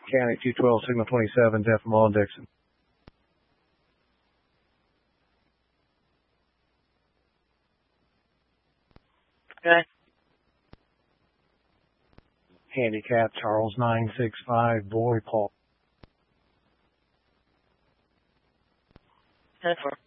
County 212, Signal 27, Jeff from All Dixon. Okay. Handicap Charles 965, Boy Paul. 10-4.